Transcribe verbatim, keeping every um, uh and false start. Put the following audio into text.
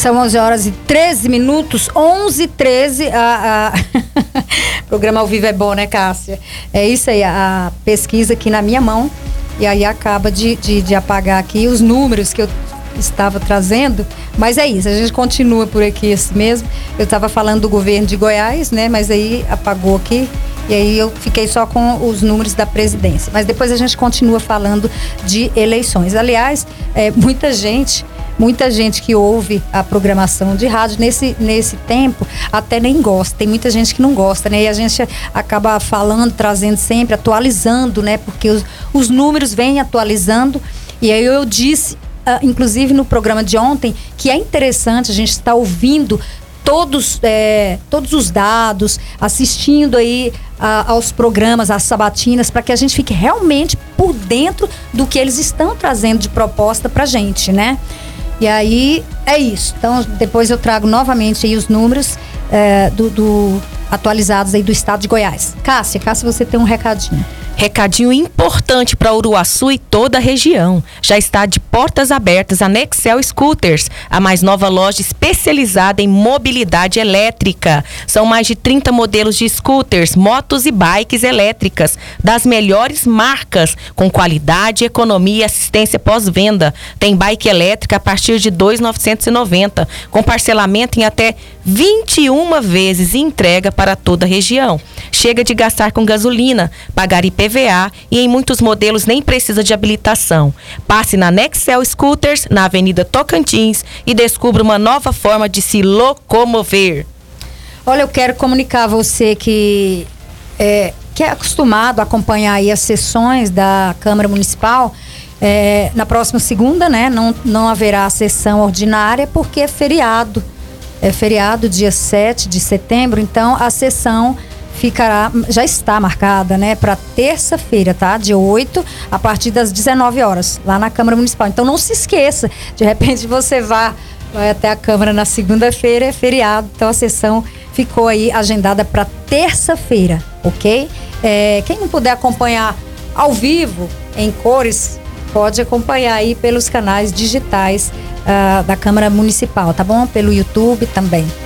São onze horas e treze minutos, onze e treze. A, a... Programa ao vivo é bom, né, Cássia? É isso aí, a pesquisa aqui na minha mão. E aí acaba de, de, de apagar aqui os números que eu estava trazendo. Mas é isso, a gente continua por aqui assim mesmo. Eu estava falando do governo de Goiás, né? Mas aí apagou aqui. E aí eu fiquei só com os números da presidência. Mas depois a gente continua falando de eleições. Aliás, é, muita gente... Muita gente que ouve a programação de rádio nesse, nesse tempo até nem gosta. Tem muita gente que não gosta, né? E a gente acaba falando, trazendo sempre, atualizando, né? Porque os, os números vêm atualizando. E aí eu disse, uh, inclusive no programa de ontem, que é interessante a gente estar ouvindo todos, é, todos os dados, assistindo aí a, aos programas, às sabatinas, para que a gente fique realmente por dentro do que eles estão trazendo de proposta pra gente, né? E aí, é isso. Então, depois eu trago novamente aí os números é, do, do, atualizados aí do estado de Goiás. Cássia, Cássia, você tem um recadinho. Recadinho importante para Uruaçu e toda a região. Já está de portas abertas a Nexel Scooters, a mais nova loja especializada em mobilidade elétrica. São mais de trinta modelos de scooters, motos e bikes elétricas, das melhores marcas, com qualidade, economia e assistência pós-venda. Tem bike elétrica a partir de dois mil novecentos e noventa, com parcelamento em até vinte e uma vezes e entrega para toda a região. Chega de gastar com gasolina, pagar I P V A e em muitos modelos nem precisa de habilitação. Passe na Nexel Scooters, na Avenida Tocantins, e descubra uma nova forma de se locomover. Olha, eu quero comunicar a você que é, que é acostumado a acompanhar aí as sessões da Câmara Municipal. É, na próxima segunda, né, não, não haverá sessão ordinária porque é feriado. É feriado dia sete de setembro, então a sessão ficará, já está marcada, né, para terça-feira, tá? Dia oito, a partir das dezenove horas, lá na Câmara Municipal. Então não se esqueça, de repente você vá, vai até a Câmara na segunda-feira, é feriado, então a sessão ficou aí agendada para terça-feira, ok? É, quem não puder acompanhar ao vivo, em cores, pode acompanhar aí pelos canais digitais uh, da Câmara Municipal, tá bom? Pelo YouTube também.